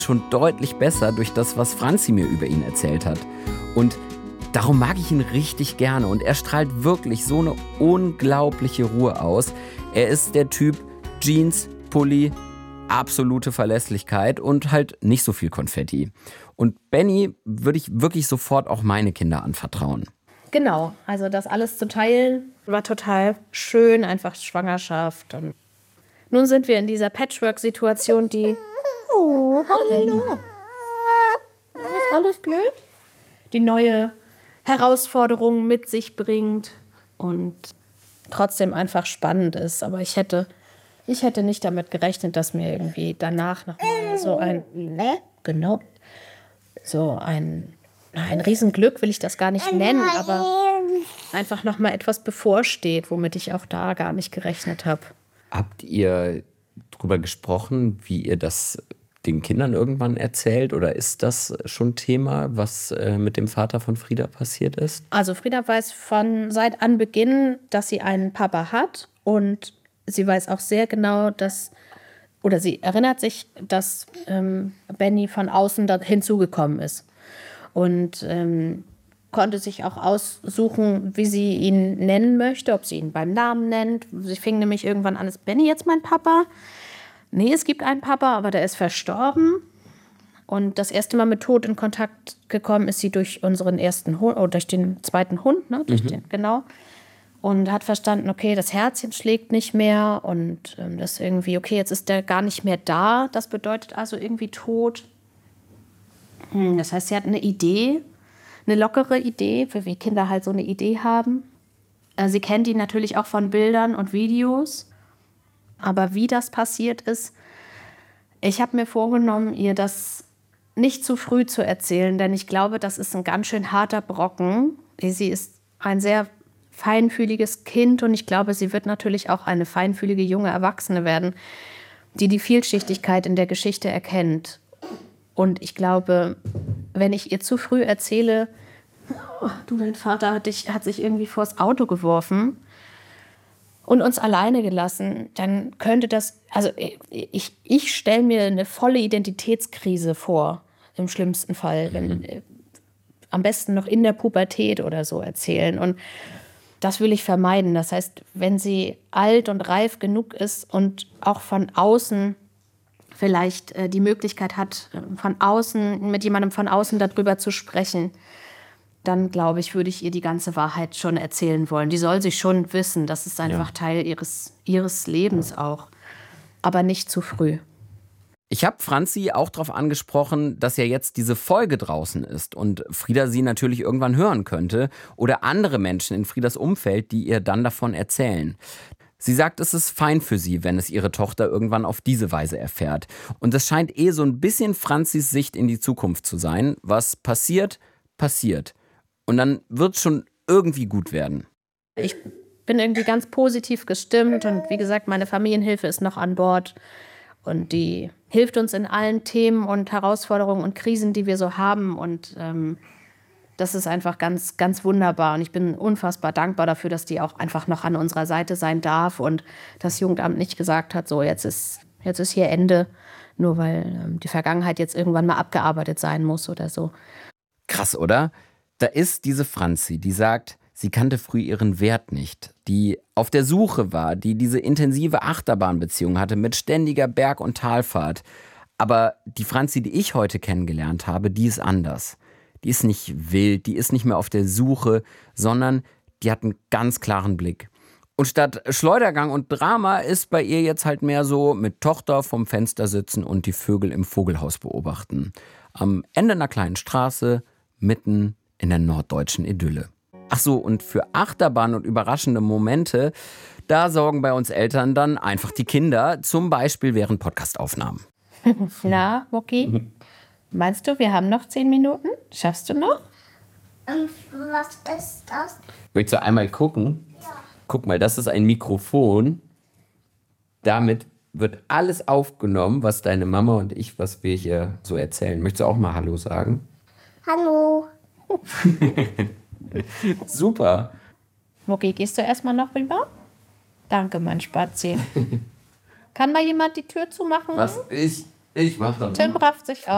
schon deutlich besser durch das, was Franzi mir über ihn erzählt hat. Und darum mag ich ihn richtig gerne und er strahlt wirklich so eine unglaubliche Ruhe aus. Er ist der Typ Jeans, Pulli, absolute Verlässlichkeit und halt nicht so viel Konfetti. Und Benny würde ich wirklich sofort auch meine Kinder anvertrauen. Genau, also das alles zu teilen war total schön, einfach Schwangerschaft. Und nun sind wir in dieser Patchwork-Situation, die... Oh, hallo. Ist alles gut? Die neue Herausforderungen mit sich bringt und trotzdem einfach spannend ist. Aber ich hätte nicht damit gerechnet, dass mir irgendwie danach noch mal so ein Riesenglück will ich das gar nicht nennen, aber einfach noch mal etwas bevorsteht, womit ich auch da gar nicht gerechnet habe. Habt ihr drüber gesprochen, wie ihr das den Kindern irgendwann erzählt? Oder ist das schon Thema, was mit dem Vater von Frida passiert ist? Also Frida weiß seit Anbeginn, dass sie einen Papa hat. Und sie weiß auch sehr genau, sie erinnert sich, dass Benny von außen da hinzugekommen ist. Und konnte sich auch aussuchen, wie sie ihn nennen möchte, ob sie ihn beim Namen nennt. Sie fing nämlich irgendwann an, ist Benny jetzt mein Papa? Nee, es gibt einen Papa, aber der ist verstorben. Und das erste Mal mit Tod in Kontakt gekommen ist sie durch unseren ersten Hund, oder durch den zweiten Hund, ne? Genau. Und hat verstanden, okay, das Herzchen schlägt nicht mehr und das irgendwie, okay, jetzt ist der gar nicht mehr da. Das bedeutet also irgendwie Tod. Das heißt, sie hat eine Idee, eine lockere Idee, für wie Kinder halt so eine Idee haben. Sie kennt ihn natürlich auch von Bildern und Videos. Aber wie das passiert ist, ich habe mir vorgenommen, ihr das nicht zu früh zu erzählen, denn ich glaube, das ist ein ganz schön harter Brocken. Sie ist ein sehr feinfühliges Kind und ich glaube, sie wird natürlich auch eine feinfühlige junge Erwachsene werden, die Vielschichtigkeit in der Geschichte erkennt. Und ich glaube, wenn ich ihr zu früh erzähle, dein Vater hat sich irgendwie vors Auto geworfen und uns alleine gelassen, dann könnte das, also ich stelle mir eine volle Identitätskrise vor, im schlimmsten Fall, wenn am besten noch in der Pubertät oder so erzählen. Und das will ich vermeiden. Das heißt, wenn sie alt und reif genug ist und auch von außen vielleicht die Möglichkeit hat, mit jemandem von außen darüber zu sprechen, dann, glaube ich, würde ich ihr die ganze Wahrheit schon erzählen wollen. Die soll sie schon wissen. Das ist einfach Teil ihres Lebens auch. Aber nicht zu früh. Ich habe Franzi auch darauf angesprochen, dass ja jetzt diese Folge draußen ist und Frida sie natürlich irgendwann hören könnte oder andere Menschen in Fridas Umfeld, die ihr dann davon erzählen. Sie sagt, es ist fein für sie, wenn es ihre Tochter irgendwann auf diese Weise erfährt. Und das scheint so ein bisschen Franzis Sicht in die Zukunft zu sein. Was passiert, passiert. Und dann wird es schon irgendwie gut werden. Ich bin irgendwie ganz positiv gestimmt und wie gesagt, meine Familienhilfe ist noch an Bord. Und die hilft uns in allen Themen und Herausforderungen und Krisen, die wir so haben. Und das ist einfach ganz, ganz wunderbar. Und ich bin unfassbar dankbar dafür, dass die auch einfach noch an unserer Seite sein darf. Und das Jugendamt nicht gesagt hat, so jetzt ist hier Ende, nur weil die Vergangenheit jetzt irgendwann mal abgearbeitet sein muss oder so. Krass, oder? Da ist diese Franzi, die sagt, sie kannte früh ihren Wert nicht, die auf der Suche war, die diese intensive Achterbahnbeziehung hatte mit ständiger Berg- und Talfahrt. Aber die Franzi, die ich heute kennengelernt habe, die ist anders. Die ist nicht wild, die ist nicht mehr auf der Suche, sondern die hat einen ganz klaren Blick. Und statt Schleudergang und Drama ist bei ihr jetzt halt mehr so mit Tochter vom Fenster sitzen und die Vögel im Vogelhaus beobachten. Am Ende einer kleinen Straße, mitten in der norddeutschen Idylle. Ach so, und für Achterbahn und überraschende Momente, da sorgen bei uns Eltern dann einfach die Kinder, zum Beispiel während Podcastaufnahmen. Na, Mucki, meinst du, wir haben noch 10 Minuten? Schaffst du noch? Was ist das? Möchtest du einmal gucken? Ja. Guck mal, das ist ein Mikrofon. Damit wird alles aufgenommen, was deine Mama und ich, was wir hier so erzählen. Möchtest du auch mal Hallo sagen? Hallo. Super. Mucki, gehst du erstmal noch rüber? Danke, mein Spazi. Kann mal jemand die Tür zumachen? Was? Ich mach das. Tim rafft sich auf.